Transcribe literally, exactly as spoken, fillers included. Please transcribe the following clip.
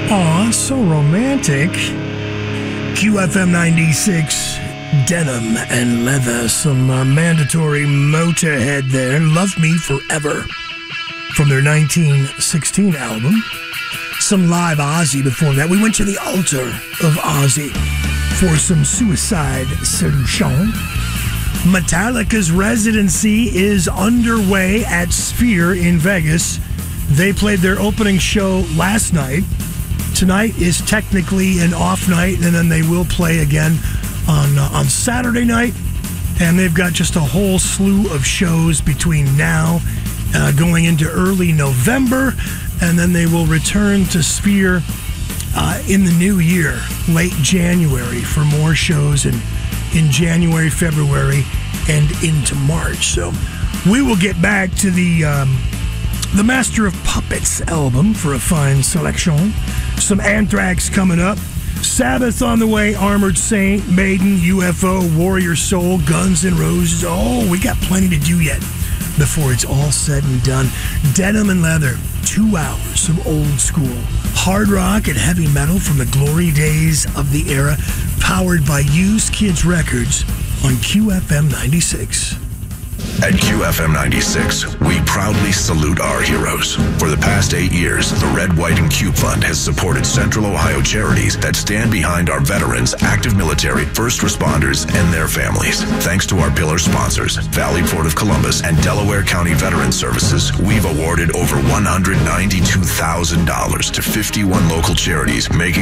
Aw, so romantic. Q F M ninety-six, denim and leather. Some uh, mandatory Motorhead there. Love Me Forever from their nineteen sixteen album. Some live Ozzy before that. We went to the altar of Ozzy for some Suicide Solution. Metallica's residency is underway at Sphere in Vegas. They played their opening show last night. Tonight is technically an off night, and then they will play again on uh, on Saturday night. And they've got just a whole slew of shows between now uh, going into early November, and then they will return to Sphere uh, in the new year, late January, for more shows in, in January, February, and into March. So we will get back to the um, the Master of Puppets album for a fine selection. Some Anthrax coming up. Sabbath on the way, Armored Saint, Maiden, U F O, Warrior Soul, Guns N' Roses. Oh, we got plenty to do yet before it's all said and done. Denim and leather, two hours of old school hard rock and heavy metal from the glory days of the era, powered by Used Kids Records on Q F M ninety-six. At Q F M ninety-six, we proudly salute our heroes. For the past eight years, the Red, White, and Cube Fund has supported Central Ohio charities that stand behind our veterans, active military, first responders, and their families. Thanks to our pillar sponsors, Valley Port of Columbus and Delaware County Veteran Services, we've awarded over one hundred ninety-two thousand dollars to fifty-one local charities, making